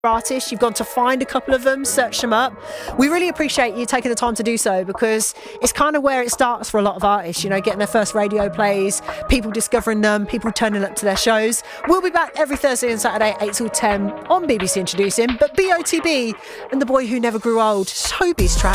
artists, you've gone to find a couple of them, search them up. We really appreciate you taking the time to do so, because it's kind of where it starts for a lot of artists, you know, getting their first radio plays, people discovering them, people turning up to their shows. We'll be back every Thursday and Saturday 8 till 10 on BBC Introducing, but BOTB and The Boy Who Never Grew Old, Toby's track.